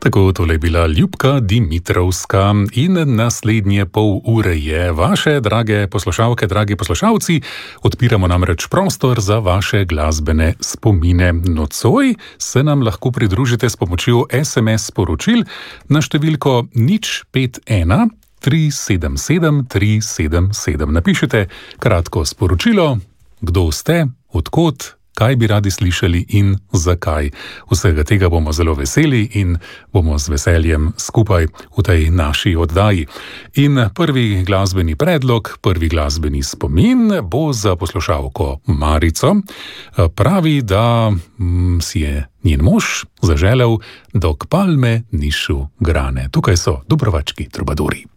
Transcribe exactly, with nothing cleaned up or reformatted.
Tako, tole je bila Ljubka Dimitrovska in naslednje pol ure je vaše, drage poslušalke, dragi poslušalci. Odpiramo namreč prostor za vaše glasbene spomine. Nocoj se nam lahko pridružite s pomočjo es em es sporočil na številko nič pet ena tri sedem sedem tri sedem sedem. Napišite kratko sporočilo, kdo ste, od kod, kaj bi radi slišali in zakaj. Vsega tega bomo zelo veseli in bomo z veseljem skupaj v tej naši oddaji. In prvi glasbeni predlog, prvi glasbeni spomin bo za poslušalko Marico. Pravi, da mm, si je njen mož zaželel, dok palme nišu grane. Tukaj so Dubrovački trubaduri.